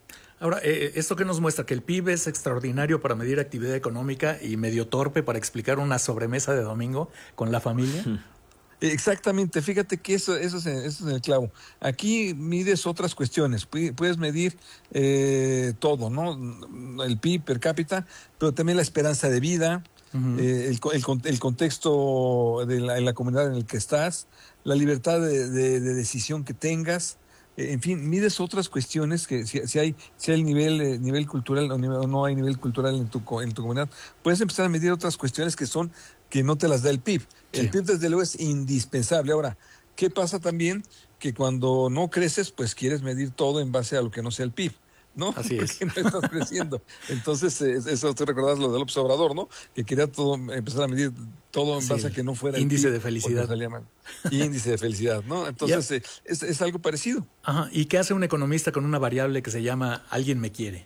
[SPEAKER 4] Ahora, eh, ¿esto qué nos muestra? Que el P I B es extraordinario para medir actividad económica y medio torpe para explicar una sobremesa de domingo con la familia.
[SPEAKER 24] Exactamente, fíjate que eso, eso, es, eso es el clavo. Aquí mides otras cuestiones, puedes medir eh, todo, ¿no? El P I B per cápita, pero también la esperanza de vida, uh-huh. eh, el, el, el contexto de la, en la comunidad en el que estás, la libertad de, de, de decisión que tengas. En fin, mides otras cuestiones que si, si hay si hay nivel eh, nivel cultural o, nivel, o no hay nivel cultural en tu en tu comunidad, puedes empezar a medir otras cuestiones que son que no te las da el P I B. Sí. El P I B desde luego es indispensable. Ahora, ¿qué pasa también? Que cuando no creces, pues quieres medir todo en base a lo que no sea el P I B, ¿no?
[SPEAKER 4] Así
[SPEAKER 24] Porque
[SPEAKER 4] es.
[SPEAKER 24] no estás creciendo. Entonces, eh, eso te recordás lo del López Obrador, ¿no? Que quería todo empezar a medir todo en
[SPEAKER 4] Sí.
[SPEAKER 24] base a que no fuera
[SPEAKER 4] Índice
[SPEAKER 24] el P I B,
[SPEAKER 4] de felicidad.
[SPEAKER 24] salía mal. Índice de felicidad, ¿no? Entonces, eh, es, es algo parecido.
[SPEAKER 4] Ajá. ¿Y qué hace un economista con una variable que se llama alguien me quiere?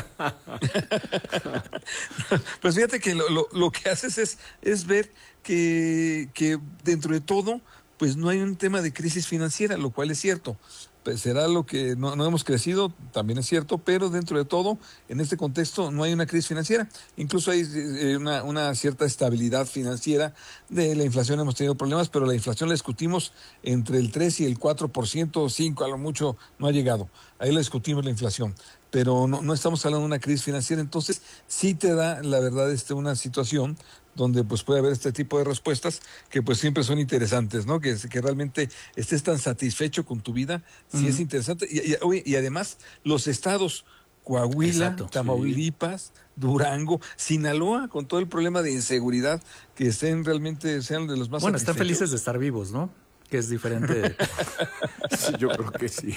[SPEAKER 24] Pues fíjate que lo, lo, lo que haces es, es ver que, que dentro de todo, pues no hay un tema de crisis financiera, lo cual es cierto. Pues será lo que no, no hemos crecido, también es cierto, pero dentro de todo, en este contexto, no hay una crisis financiera. Incluso hay eh, una, una cierta estabilidad financiera. De la inflación hemos tenido problemas, pero la inflación la discutimos entre el tres y el cuatro por ciento, cinco a lo mucho no ha llegado. Ahí la discutimos la inflación. Pero no, no estamos hablando de una crisis financiera, entonces sí te da, la verdad, este, una situación donde pues puede haber este tipo de respuestas que pues siempre son interesantes, ¿no? Que, que realmente estés tan satisfecho con tu vida, sí uh-huh. es interesante. Y, y, y además, los estados Coahuila,
[SPEAKER 4] Exacto,
[SPEAKER 24] Tamaulipas, sí. Durango, Sinaloa, con todo el problema de inseguridad, que estén realmente, sean de los más
[SPEAKER 4] Bueno, están
[SPEAKER 24] satisfechos.
[SPEAKER 4] felices de estar vivos, ¿no? Que es diferente.
[SPEAKER 5] Sí, yo creo que sí.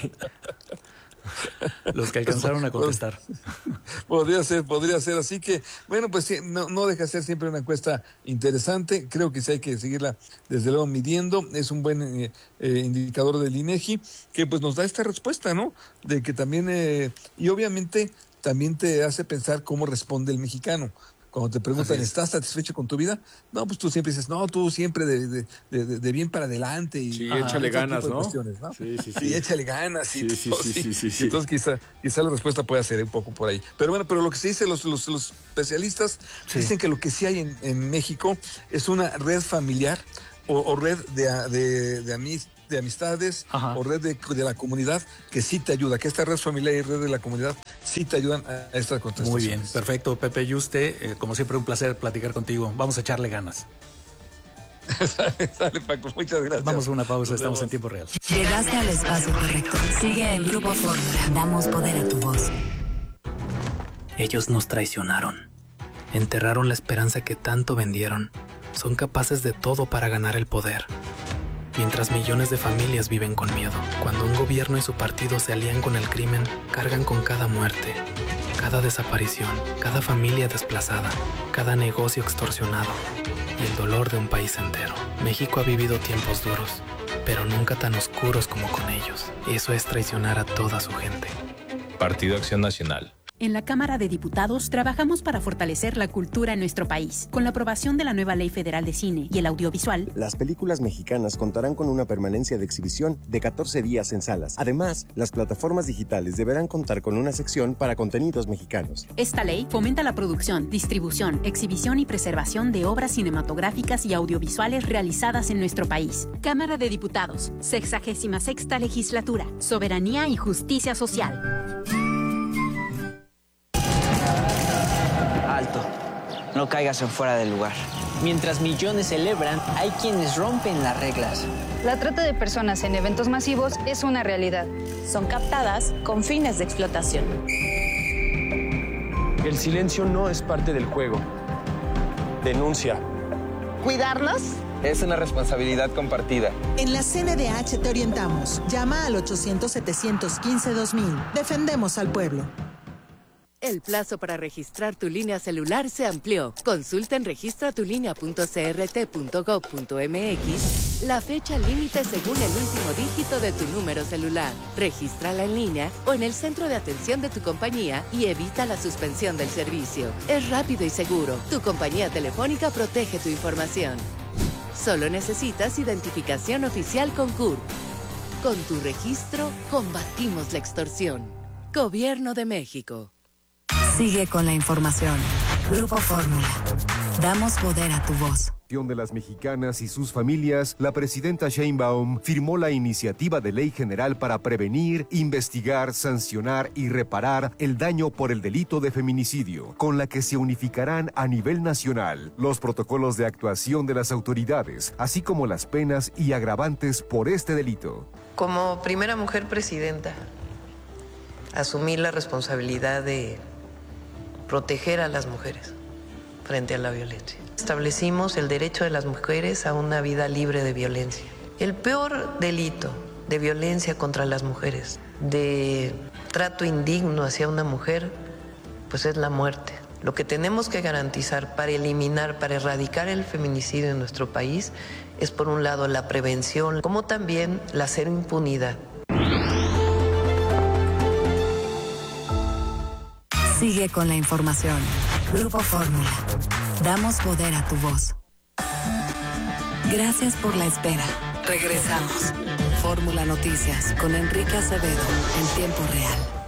[SPEAKER 4] Los que alcanzaron a contestar.
[SPEAKER 24] Podría ser, podría ser. Así que, bueno, pues sí, no, no deja de ser siempre una encuesta interesante. Creo que sí hay que seguirla, desde luego, midiendo. Es un buen eh, eh, indicador del INEGI, que pues nos da esta respuesta, ¿no? De que también, eh, y obviamente también te hace pensar cómo responde el mexicano. Cuando te preguntan, ¿estás satisfecho con tu vida? No, pues tú siempre dices, no, tú siempre de, de, de, de bien para adelante. Y,
[SPEAKER 5] sí,
[SPEAKER 24] ajá,
[SPEAKER 5] échale ganas, ¿no?
[SPEAKER 24] ¿no?
[SPEAKER 5] Sí, sí, sí.
[SPEAKER 24] Sí, échale ganas. Y
[SPEAKER 5] sí, sí,
[SPEAKER 24] todo,
[SPEAKER 5] sí,
[SPEAKER 24] sí,
[SPEAKER 5] sí, sí, sí.
[SPEAKER 24] Entonces quizá, quizá la respuesta pueda ser un poco por ahí. Pero bueno, pero lo que se dice, los, los, los especialistas sí. dicen que lo que sí hay en, en México es una red familiar o, o red de, de, de amistad. de amistades Ajá. o red de, de la comunidad que sí te ayuda, que esta red familiar y red de la comunidad sí te ayudan a estas contestaciones.
[SPEAKER 4] Muy bien, perfecto, Pepe Yuste, eh, como siempre un placer platicar contigo, vamos a echarle ganas.
[SPEAKER 24] sale, sale, Paco, muchas gracias.
[SPEAKER 4] Vamos a una pausa, Nos estamos vemos. En tiempo real.
[SPEAKER 3] Llegaste al espacio correcto, sigue el Grupo Fórmula, damos poder a tu voz.
[SPEAKER 6] Ellos nos traicionaron, enterraron la esperanza que tanto vendieron, son capaces de todo para ganar el poder. Mientras millones de familias viven con miedo, cuando un gobierno y su partido se alían con el crimen, cargan con cada muerte, cada desaparición, cada familia desplazada, cada negocio extorsionado y el dolor de un país entero. México ha vivido tiempos duros, pero nunca tan oscuros como con ellos. Eso es traicionar a toda su gente.
[SPEAKER 7] Partido Acción Nacional.
[SPEAKER 8] En la Cámara de Diputados trabajamos para fortalecer la cultura en nuestro país. Con la aprobación de la nueva Ley Federal de Cine y el Audiovisual,
[SPEAKER 9] las películas mexicanas contarán con una permanencia de exhibición de catorce días en salas. Además, las plataformas digitales deberán contar con una sección para contenidos mexicanos.
[SPEAKER 8] Esta ley fomenta la producción, distribución, exhibición y preservación de obras cinematográficas y audiovisuales realizadas en nuestro país. Cámara de Diputados, sexagésima sexta legislatura, soberanía y justicia social.
[SPEAKER 25] Alto, no caigas en fuera del lugar. Mientras millones celebran, hay quienes rompen las reglas.
[SPEAKER 26] La trata de personas en eventos masivos es una realidad.
[SPEAKER 27] Son captadas con fines de explotación.
[SPEAKER 28] El silencio no es parte del juego. Denuncia.
[SPEAKER 29] ¿Cuidarlos?
[SPEAKER 28] Es una responsabilidad compartida.
[SPEAKER 30] En la C N D H te orientamos. Llama al ochocientos, setecientos quince, dos mil. Defendemos al pueblo.
[SPEAKER 17] El plazo para registrar tu línea celular se amplió. Consulta en registra tu línea punto c r t punto gov punto m x la fecha límite según el último dígito de tu número celular. Regístrala en línea o en el centro de atención de tu compañía y evita la suspensión del servicio. Es rápido y seguro. Tu compañía telefónica protege tu información. Solo necesitas identificación oficial con C U R P. Con tu registro, combatimos la extorsión. Gobierno de México.
[SPEAKER 3] Sigue con la información. Grupo Fórmula. Damos poder a tu voz.
[SPEAKER 1] De las mexicanas y sus familias, la presidenta Sheinbaum firmó la iniciativa de ley general para prevenir, investigar, sancionar y reparar el daño por el delito de feminicidio, con la que se unificarán a nivel nacional los protocolos de actuación de las autoridades, así como las penas y agravantes por este delito.
[SPEAKER 2] Como primera mujer presidenta, asumí la responsabilidad de proteger a las mujeres frente a la violencia. Establecimos el derecho de las mujeres a una vida libre de violencia. El peor delito de violencia contra las mujeres, de trato indigno hacia una mujer, pues es la muerte. Lo que tenemos que garantizar para eliminar, para erradicar el feminicidio en nuestro país es, por un lado, la prevención, como también la cero impunidad.
[SPEAKER 3] Sigue con la información. Grupo Fórmula. Damos poder a tu voz. Gracias por la espera. Regresamos. Fórmula Noticias con Enrique Acevedo en tiempo real.